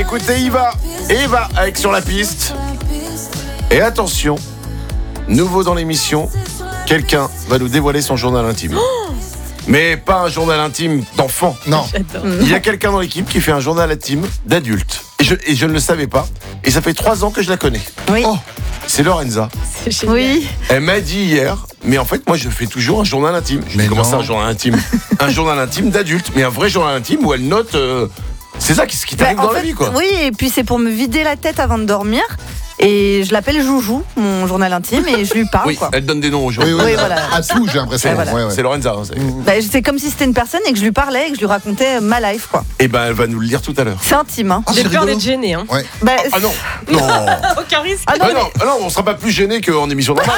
écoutez, Eva avec Sur la piste. Et attention, nouveau dans l'émission, quelqu'un va nous dévoiler son journal intime. Mais pas un journal intime d'enfant. Non. Il y a quelqu'un dans l'équipe qui fait un journal intime d'adulte. Et je ne le savais pas. Et ça fait 3 ans que je la connais. Oui. Oh, c'est Lorenza. C'est génial. Oui. Elle m'a dit hier, mais en fait, moi, je fais toujours un journal intime. Je Mais dis, comment ça, non. un journal intime? Un journal intime d'adulte, mais un vrai journal intime où elle note. C'est ça qui t'arrive En dans la fait, vie, quoi. Oui, et puis c'est pour me vider la tête avant de dormir. Et je l'appelle Joujou, mon journal intime, et je lui parle. Oui, Quoi. elle donne des noms aux gens. Oui, Oui, voilà. À tout, j'ai l'impression. Et voilà. Ouais, ouais. C'est Lorenza. Hein, Bah, c'est comme si c'était une personne et que je lui parlais et que je lui racontais ma life, quoi. Et ben, elle va nous le dire tout à l'heure. C'est intime, hein. Ah, J'ai c'est peur rigolo. d'être gênée. Hein. Ouais. Bah, Ah non, non. Aucun risque. Ah non, mais, Non, on sera pas plus gêné qu'en émission normale.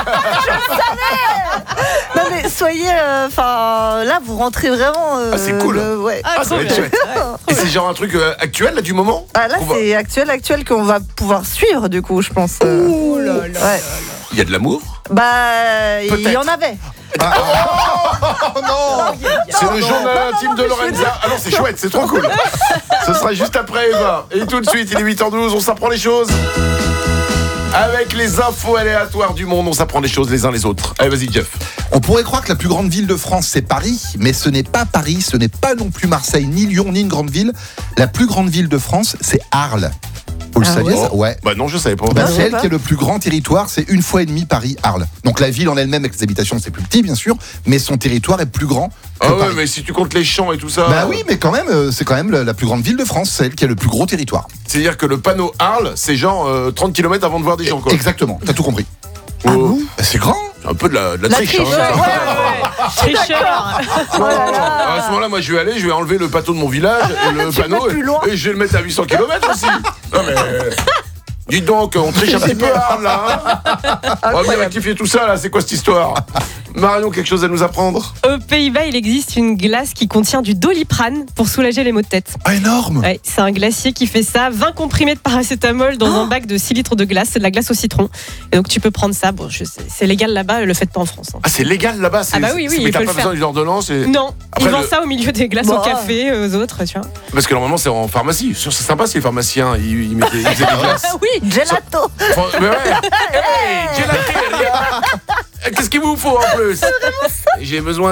non, mais soyez. Enfin, là, vous rentrez vraiment. Ah, c'est cool. Ouais. Ah, Ah, ça va être trop bien. chouette. Et c'est genre un truc actuel, là, du moment? Ah, là, Qu'on va- c'est actuel qu'on va pouvoir suivre, du coup, je pense. Oh là là. Ouais. Il y a de l'amour? Bah, il Peut-être. y en avait. Oh non. C'est le journal intime de Lorenza. Ah non, c'est chouette, c'est trop cool. Ce sera juste après Eva. Et tout de suite, il est 8h12, on s'apprend les choses. Avec les infos aléatoires du monde, on s'apprend les choses les uns les autres. Allez, vas-y, Jeff. On pourrait croire que la plus grande ville de France, c'est Paris, mais ce n'est pas Paris, ce n'est pas non plus Marseille, ni Lyon, ni une grande ville. La plus grande ville de France, c'est Arles. Vous le Ah saviez, ouais ça? Ouais. Bah non, je savais pas. Bah, Non, c'est je sais elle pas. qui est le plus grand territoire, c'est 1,5 fois Paris-Arles. Donc la ville en elle-même avec les habitations, c'est plus petit bien sûr, mais son territoire est plus grand que Ah ouais, Paris. mais si tu comptes les champs et tout ça. Bah oui, mais quand même, c'est quand même la plus grande ville de France, c'est elle qui a le plus gros territoire. C'est-à-dire que le panneau Arles, c'est genre 30 km avant de voir des gens, quoi. Exactement, t'as tout compris. Oh, Bah, c'est grand. c'est un peu de la La triche. triche, hein. ouais. Tricheur. Oh là là. À ce moment-là, moi, je vais enlever le panneau de mon village, et le Tu panneau, vas plus loin. et je vais le mettre à 800 km aussi. Non mais. Dites donc, on triche un petit peu Arles, là. Hein. On va bien rectifier tout ça, là. C'est quoi cette histoire? Marion, quelque chose à nous apprendre? Aux Pays-Bas, il existe une glace qui contient du Doliprane pour soulager les maux de tête. Ah, énorme. Ouais, c'est un glacier qui fait ça, 20 comprimés de paracétamol dans un bac de 6 litres de glace, c'est de la glace au citron. Et donc tu peux prendre ça, bon, c'est légal là-bas, le faites pas en France. Hein. Ah, c'est légal là-bas? Ah bah oui, mais il t'as faut pas le besoin faire. d'une ordonnance Non, Après, ils vendent le- ça au milieu des glaces Bah. au café, aux autres, tu vois. Parce que normalement, c'est en pharmacie. C'est sympa si les pharmaciens, ils faisaient des glaces. Ah oui, Gelato. Mais ouais. Hey, gelateria. Qu'est-ce qu'il vous faut en plus? J'ai besoin